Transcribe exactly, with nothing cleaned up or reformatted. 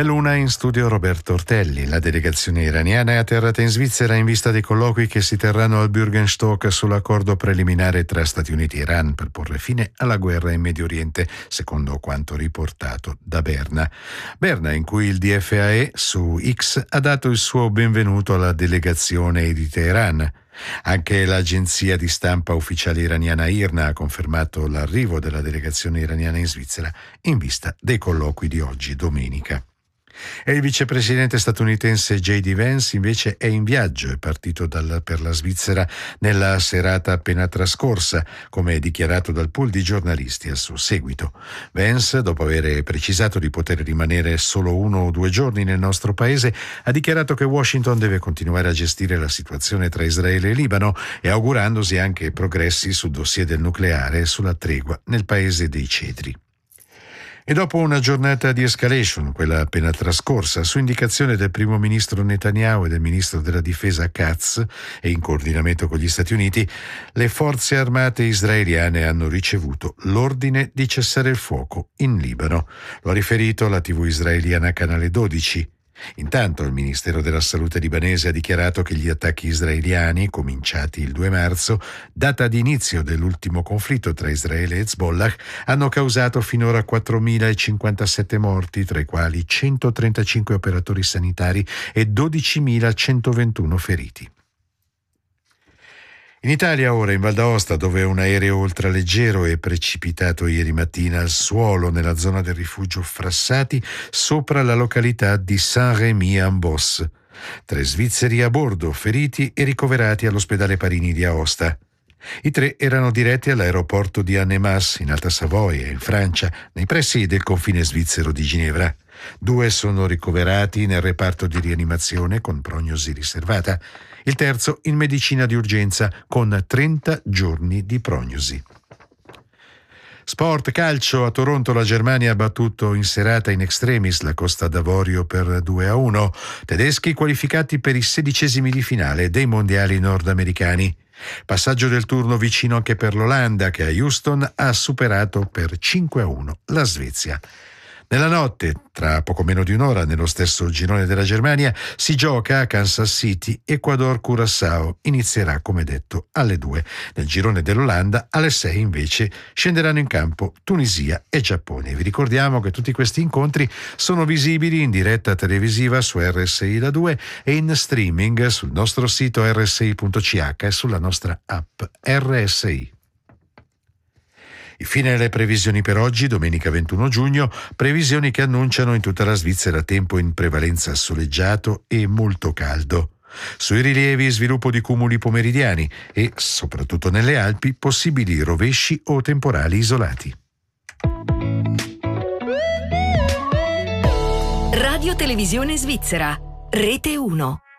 È l'una in studio Roberto Ortelli. La delegazione iraniana è atterrata in Svizzera in vista dei colloqui che si terranno al Bürgenstock sull'accordo preliminare tra Stati Uniti e Iran per porre fine alla guerra in Medio Oriente, secondo quanto riportato da Berna. Berna, in cui il D F A E su X ha dato il suo benvenuto alla delegazione di Teheran. Anche l'agenzia di stampa ufficiale iraniana I R N A ha confermato l'arrivo della delegazione iraniana in Svizzera in vista dei colloqui di oggi, domenica. E il vicepresidente statunitense J D Vance invece è in viaggio, è partito dal, per la Svizzera nella serata appena trascorsa, come dichiarato dal pool di giornalisti al suo seguito. Vance, dopo aver precisato di poter rimanere solo uno o due giorni nel nostro paese, ha dichiarato che Washington deve continuare a gestire la situazione tra Israele e Libano e augurandosi anche progressi sul dossier del nucleare e sulla tregua nel paese dei cedri. E dopo una giornata di escalation, quella appena trascorsa, su indicazione del primo ministro Netanyahu e del ministro della difesa Katz e in coordinamento con gli Stati Uniti, le forze armate israeliane hanno ricevuto l'ordine di cessare il fuoco in Libano. Lo ha riferito la tivù israeliana Canale dodici. Intanto il Ministero della Salute libanese ha dichiarato che gli attacchi israeliani, cominciati il due marzo, data di inizio dell'ultimo conflitto tra Israele e Hezbollah, hanno causato finora quattromilacinquantasette morti, tra i quali centotrentacinque operatori sanitari e dodicimilacentoventuno feriti. In Italia ora, in Val d'Aosta, dove un aereo ultraleggero è precipitato ieri mattina al suolo nella zona del rifugio Frassati sopra la località di Saint-Rémy-en-Beauce. Tre svizzeri a bordo, feriti e ricoverati all'ospedale Parini di Aosta. I tre erano diretti all'aeroporto di Annemasse, in Alta Savoia, in Francia, nei pressi del confine svizzero di Ginevra. Due sono ricoverati nel reparto di rianimazione con prognosi riservata. Il terzo in medicina di urgenza con trenta giorni di prognosi. Sport, calcio. A Toronto la Germania ha battuto in serata in extremis la Costa d'Avorio per due a uno. Tedeschi qualificati per i sedicesimi di finale dei mondiali nordamericani. Passaggio del turno vicino anche per l'Olanda, che a Houston ha superato per cinque a uno la Svezia. Nella notte, tra poco meno di un'ora, nello stesso girone della Germania, si gioca a Kansas City, Ecuador-Curaçao. Inizierà, come detto, alle due. Nel girone dell'Olanda, alle sei invece, scenderanno in campo Tunisia e Giappone. Vi ricordiamo che tutti questi incontri sono visibili in diretta televisiva su R S I La due e in streaming sul nostro sito R S I punto C H e sulla nostra app R S I. Infine le previsioni per oggi, domenica ventuno giugno, previsioni che annunciano in tutta la Svizzera tempo in prevalenza soleggiato e molto caldo. Sui rilievi sviluppo di cumuli pomeridiani e, soprattutto nelle Alpi, possibili rovesci o temporali isolati. Radio Televisione Svizzera, Rete uno.